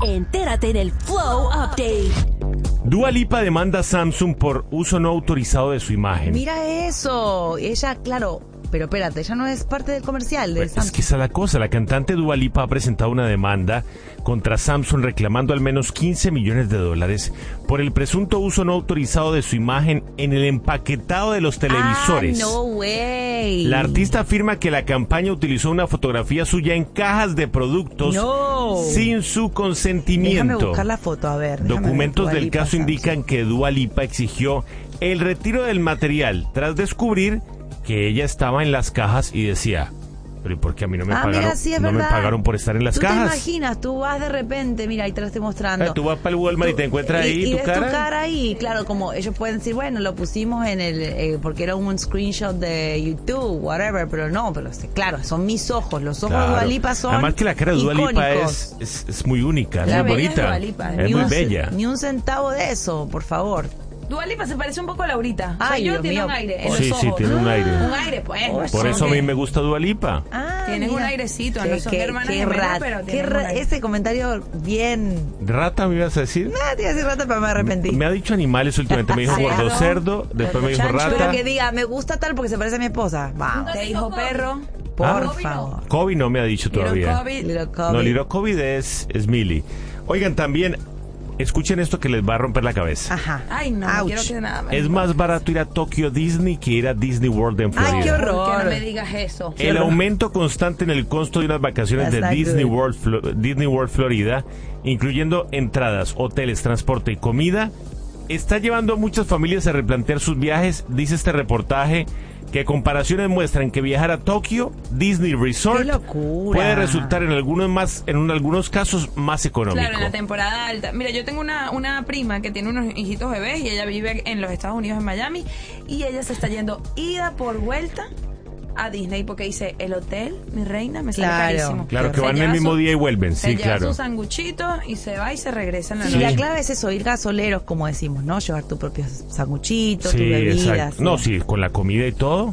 Entérate en el Flow Update. Dua Lipa demanda a Samsung por uso no autorizado de su imagen. Mira eso. Ella, claro, pero espérate, ella no es parte del comercial de Samsung. Es que esa es la cosa. La cantante Dua Lipa ha presentado una demanda contra Samsung reclamando al menos $15 millones por el presunto uso no autorizado de su imagen en el empaquetado de los televisores. No way. La artista afirma que la campaña utilizó una fotografía suya en cajas de productos sin su consentimiento. Déjame buscar la foto, a ver. Documentos del caso Samsung indican que Dua Lipa exigió el retiro del material tras descubrir que ella estaba en las cajas y decía: pero ¿y por qué a mí no me pagaron? Mira, sí, es no verdad. me pagaron por estar en las cajas. ¿Tú te imaginas? Tú vas de repente, mira, ahí te lo estoy mostrando. Tú vas para el Walmart y te encuentras ahí y tu ves cara. tu cara ahí, claro, como ellos pueden decir, bueno, lo pusimos en el, porque era un screenshot de YouTube, whatever, pero no, claro, son mis ojos, los ojos de Dua Lipa son además que la cara de Dua Lipa icónicos. es muy única, es La muy bella bonita, Dua Lipa, es muy bella. Ni un centavo de eso, por favor. Dua Lipa se parece un poco a Laurita. Ay, Yo Dios tiene mío. un aire en Sí, los sí, ojos. tiene un aire. Un aire, pues. Por eso a mí me gusta Dua Lipa. Tienen un airecito, no son hermanas gemelas, pero tienen un aire. Ese comentario bien... ¿Rata me ibas a decir? No, te iba a decir rata, pero me arrepentí. Me ha dicho animales últimamente, me dijo gordo cerdo, después me dijo chancho. rata. Pero que diga, me gusta tal porque se parece a mi esposa. Vamos. Te dijo perro. Por favor. Kobe no me ha dicho todavía. Little Kobe. No, Little Kobe es Millie. Oigan, también, escuchen esto que les va a romper la cabeza. Ajá. Ay, no, Ouch. no quiero que nada me Es más barato ir a Tokyo Disney que ir a Disney World en Florida. Ay, qué horror. Que no me digas eso. El aumento constante en el costo de unas vacaciones That's de not Disney good. World Florida, incluyendo entradas, hoteles, transporte y comida, está llevando a muchas familias a replantear sus viajes, dice este reportaje, que comparaciones muestran que viajar a Tokio Disney Resort ¡Qué locura! puede resultar en algunos casos más económico. Claro, en la temporada alta. Mira, yo tengo una prima que tiene unos hijitos bebés y ella vive en los Estados Unidos, en Miami, y ella se está yendo ida por vuelta a Disney porque dice, el hotel, mi reina, me sale Claro. carísimo. Claro, que Se van el lleva mismo día y vuelven, se sí, lleva claro. sus sanguchitos y se va y se regresa en la Sí, noche. la clave es eso, ir gasoleros, como decimos, ¿no? Llevar tus propios sanguchitos, Sí, tus bebidas. exacto. No, sí, con la comida y todo.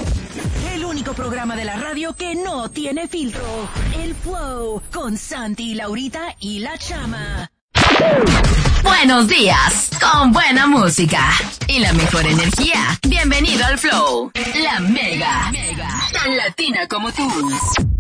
El único programa de la radio que no tiene filtro. El Flow con Santi, Laurita y La Chama. Buenos días, con buena música y la mejor energía. Bienvenido al Flow, la Mega, tan latina como tú.